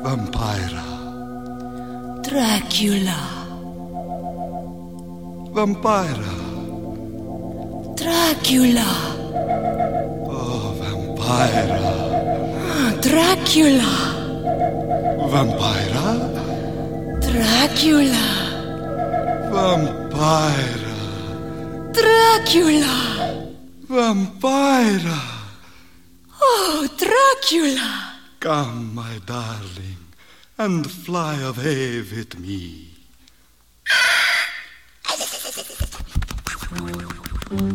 Vampira. Dracula. Vampira. Dracula. Oh, Vampira. Dracula. Vampira. Dracula. Vampira. Dracula. Vampira. Oh, Dracula. Come, my darling, and fly away with me.